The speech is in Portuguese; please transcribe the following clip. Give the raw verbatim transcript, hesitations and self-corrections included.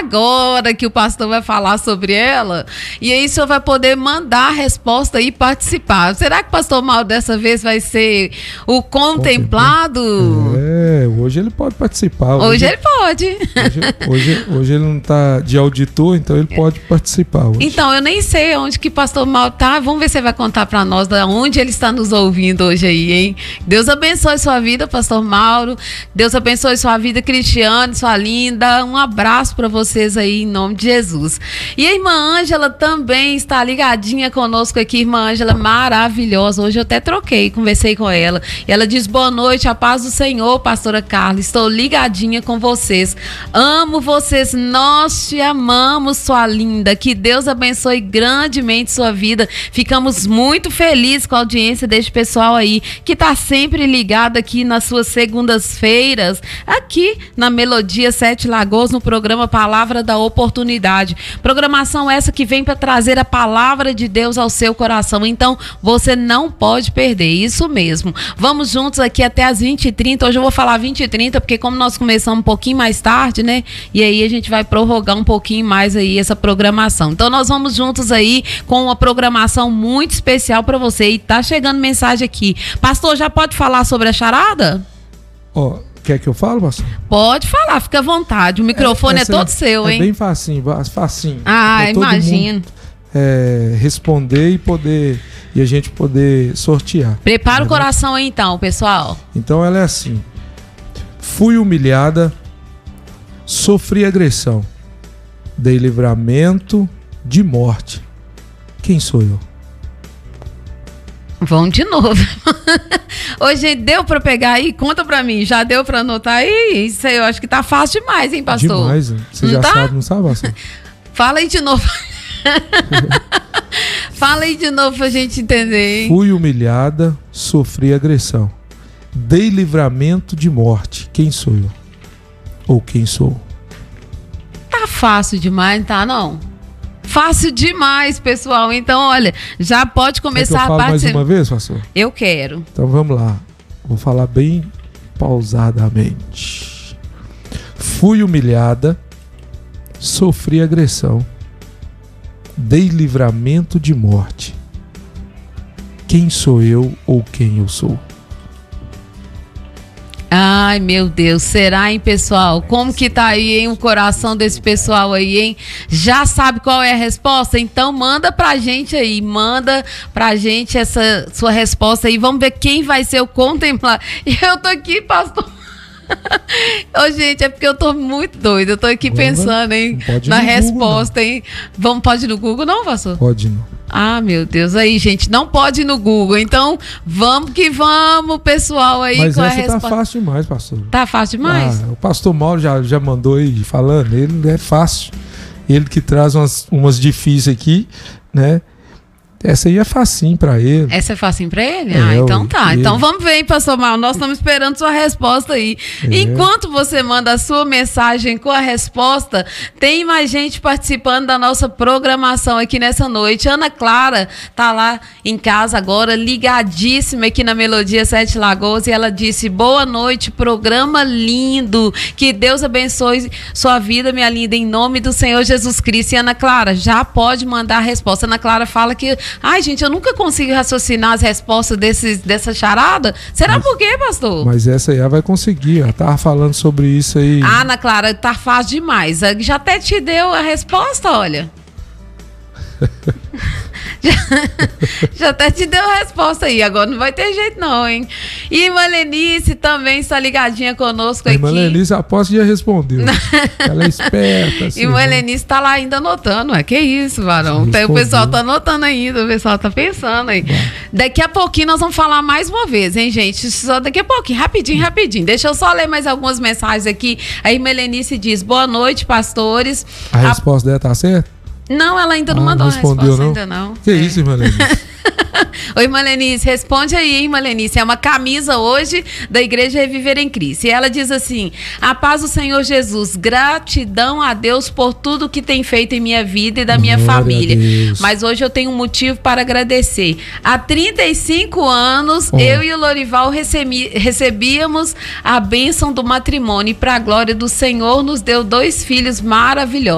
agora que o pastor vai falar sobre ela. E aí o senhor vai poder mandar a resposta e participar. Será que o pastor Mauro dessa vez vai ser o contemplado? É, hoje ele pode participar. Hoje, hoje ele pode. Hoje, hoje, hoje ele não está de auditor, então ele pode participar hoje. Então, eu nem sei onde que o pastor Mauro tá. Vamos ver se ele vai contar para nós de onde ele está nos ouvindo hoje aí, hein? Deus abençoe sua vida, pastor Mauro. Deus abençoe sua vida, Cristiane, sua linda. Um abraço para vocês aí, em nome de Jesus. E a irmã Ângela também está ligadinha conosco aqui. Irmã Ângela, maravilhosa. Hoje eu até troquei, conversei com ela. E ela diz, boa noite, a paz do Senhor, pastora Carla. Estou ligadinha com vocês. Amo vocês, nós te amamos, sua linda. Que Deus abençoe grandemente sua vida. Ficamos muito felizes com a audiência deste pessoal aí, que está sempre ligado aqui nas suas segundas-feiras, aqui na Melodia Sete Lagoas, no programa Palavra da Oportunidade. Programação essa que vem para trazer a palavra de Deus ao seu coração. Então, você não pode perder, isso mesmo. Vamos juntos aqui até as vinte e trinta. Hoje eu vou falar vinte e trinta, porque como nós começamos um pouquinho mais tarde, né? E aí a gente vai prorrogar um pouquinho mais aí essa programação. Então, nós vamos juntos aí com uma programação muito especial para você. E tá chegando mensagem aqui. Pastor, já pode falar sobre a charada? Ó, oh, quer que eu fale, pastor? Pode falar, fica à vontade. O microfone é, é todo seu, é hein? É bem facinho, facinho. Ah, imagino. É, responder e poder e a gente poder sortear. Prepara, né, o coração aí então, pessoal. Então ela é assim: fui humilhada, sofri agressão, dei livramento de morte. Quem sou eu? Vamos de novo. Hoje deu pra pegar aí? Conta pra mim. Já deu pra anotar aí? Isso aí eu acho que tá fácil demais, hein, pastor? Demais, hein? Você não já tá? sabe, não sabe, pastor? Fala aí de novo. Fala aí de novo pra gente entender, hein? Fui humilhada, sofri agressão, dei livramento de morte. Quem sou eu? Ou quem sou? Tá fácil demais, tá não? Fácil demais, pessoal. Então, olha, já pode começar Quer que eu a falo participar. mais uma vez, pastor? Eu quero. Então vamos lá. Vou falar bem pausadamente. Fui humilhada, sofri agressão, dei livramento de morte. Quem sou eu ou quem eu sou? Ai, meu Deus, será, hein, pessoal? Como que tá aí, hein, o coração desse pessoal aí, hein? Já sabe qual é a resposta? Então manda pra gente aí, manda pra gente essa sua resposta aí. Vamos ver quem vai ser o contemplar. E eu tô aqui, pastor. Ô, gente, é porque eu tô muito doida. Eu tô aqui Vamos, pensando, hein, na resposta, Google, hein? Vamos, pode ir no Google, não, pastor? Pode não. Ah, meu Deus, aí, gente, não pode ir no Google. Então, vamos que vamos, pessoal, aí. Mas com essa a resposta. Tá fácil demais, pastor. Tá fácil demais? Ah, o pastor Mauro já, já mandou aí falando, ele é fácil. Ele que traz umas, umas difíceis aqui, né? Essa aí é facinho pra ele. Essa é facinho pra ele? É, ah, então tá. ele. Então vamos ver, hein, pastor Mauro. Nós estamos esperando sua resposta aí. É. Enquanto você manda a sua mensagem com a resposta, tem mais gente participando da nossa programação aqui nessa noite. Ana Clara tá lá em casa agora, ligadíssima aqui na Melodia Sete Lagoas, e ela disse, boa noite, programa lindo. Que Deus abençoe sua vida, minha linda, em nome do Senhor Jesus Cristo. E Ana Clara, já pode mandar a resposta. Ana Clara fala que ai, gente, eu nunca consigo raciocinar as respostas desses, dessa charada. Será mas, por quê, pastor? Mas essa aí ela vai conseguir. Ela tava falando sobre isso aí. Ah, Ana Clara, tá fácil demais. Já até te deu a resposta, olha. já, já até te deu a resposta aí. Agora não vai ter jeito não, hein? E irmã Lenice também está ligadinha conosco a aqui. Irmã Lenice, aposto que já respondeu. Ela é esperta. Assim, irmã né? Lenice está lá ainda anotando. É que isso, varão. Então, o pessoal tá anotando ainda. O pessoal tá pensando aí. Bom. Daqui a pouquinho nós vamos falar mais uma vez, hein, gente? Só daqui a pouquinho, rapidinho, rapidinho. Deixa eu só ler mais algumas mensagens aqui. A irmã Lenice diz, boa noite, pastores. A, a... resposta dela tá certa? Não, ela ainda não ah, mandou não respondeu, a resposta, não? ainda não. Que é. Isso, irmã Lenice? Oi, irmã Lenice, responde aí, irmã Lenice. É uma camisa hoje da Igreja Reviver em Cristo. E ela diz assim, a paz do Senhor Jesus, gratidão a Deus por tudo que tem feito em minha vida e da minha Glória família. Mas hoje eu tenho um motivo para agradecer. Há trinta e cinco anos, oh. eu e o Lorival recebi, recebíamos a bênção do matrimônio. E para a glória do Senhor, nos deu dois filhos maravilhosos.